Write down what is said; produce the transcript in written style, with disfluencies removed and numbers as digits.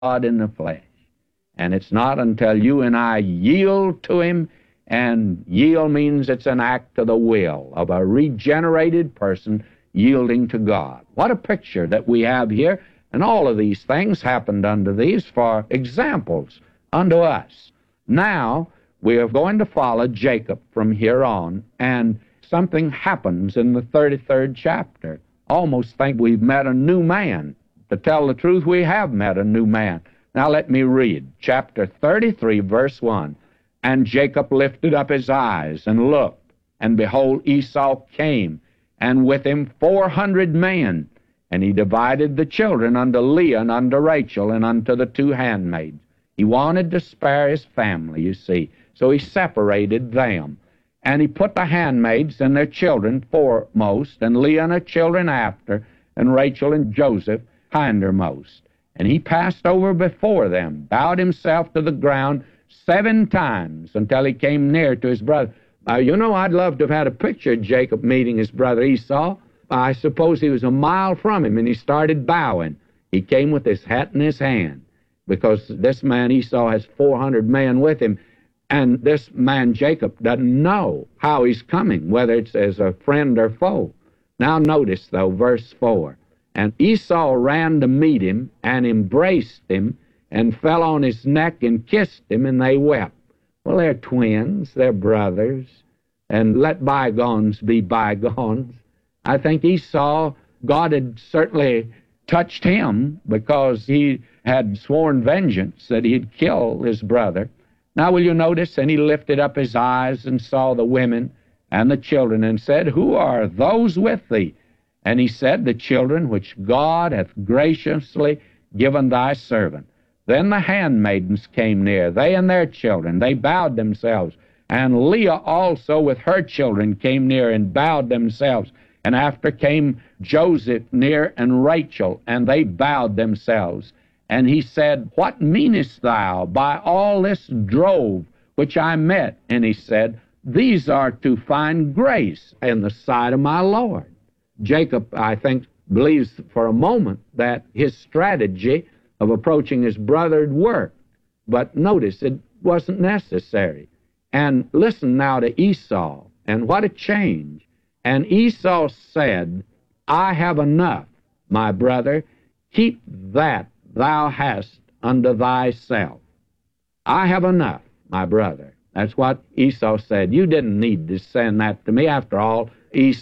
God in the flesh. And it's not until you and I yield to Him, and yield means it's an act of the will of a regenerated person yielding to God. What a picture that we have here. And all of these things happened unto these for examples unto us. Now, we are going to follow Jacob from here on, and something happens in the 33rd chapter. Almost think we've met a new man. To tell the truth, we have met a new man. Now let me read chapter 33, verse 1. And Jacob lifted up his eyes and looked, and behold, Esau came, and with him 400 men. And he divided the children unto Leah and unto Rachel and unto the two handmaids. He wanted to spare his family, you see, so he separated them. And he put the handmaids and their children foremost, and Leah and her children after, and Rachel and Joseph hindermost. And he passed over before them, bowed himself to the ground 7 times until he came near to his brother. You know, I'd love to have had a picture of Jacob meeting his brother Esau. I suppose he was a mile from him, and he started bowing. He came with his hat in his hand, because this man Esau has 400 men with him, and this man Jacob doesn't know how he's coming, whether it's as a friend or foe. Now notice, though, verse 4. And Esau ran to meet him, and embraced him, and fell on his neck and kissed him, and they wept. Well, they're twins, they're brothers, and let bygones be bygones. I think Esau, God had certainly touched him, because he had sworn vengeance that he'd kill his brother. Now will you notice, and he lifted up his eyes and saw the women and the children, and said, Who are those with thee? And he said, The children which God hath graciously given thy servant. Then the handmaidens came near, they and their children. They bowed themselves. And Leah also with her children came near and bowed themselves. And after came Joseph near and Rachel, and they bowed themselves. And he said, What meanest thou by all this drove which I met? And he said, These are to find grace in the sight of my Lord. Jacob, I think, believes for a moment that his strategy of approaching his brother had worked. But notice, it wasn't necessary. And listen now to Esau, and what a change. And Esau said, I have enough, my brother. Keep that thou hast unto thyself. I have enough, my brother. That's what Esau said. You didn't need to send that to me. After all, Esau